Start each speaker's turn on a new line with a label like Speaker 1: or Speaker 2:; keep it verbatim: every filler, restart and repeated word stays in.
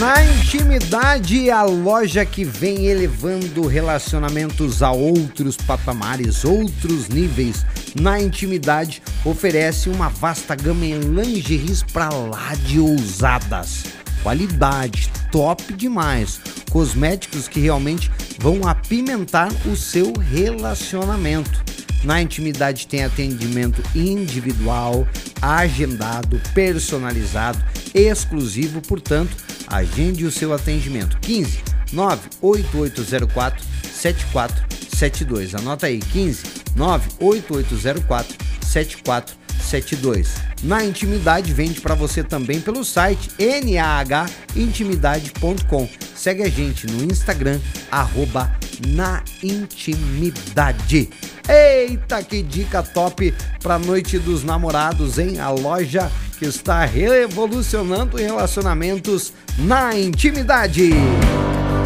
Speaker 1: Na Intimidade, a loja que vem elevando relacionamentos a outros patamares, outros níveis. Na Intimidade, oferece uma vasta gama em lingeries pra lá de ousadas. Qualidade, top demais. Cosméticos que realmente vão apimentar o seu relacionamento. Na Intimidade tem atendimento individual, agendado, personalizado, exclusivo, portanto, agende o seu atendimento. quinze, nove oito oito zero quatro, sete quatro sete dois. Anota aí, quinze, nove oito oito zero quatro, sete quatro sete dois. Na Intimidade vende para você também pelo site n a h intimidade ponto com. Segue a gente no Instagram, arroba na Intimidade. Eita, que dica top pra noite dos namorados, hein? A loja que está revolucionando relacionamentos na Intimidade.